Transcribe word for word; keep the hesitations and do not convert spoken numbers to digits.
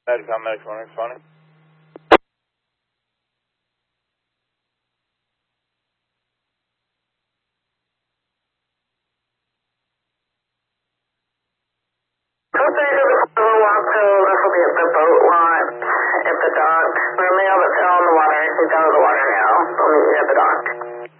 Medicom, Medical responding. Walk to, this will be at the boat launch at the dock. Romeo that's on the water, he's out of the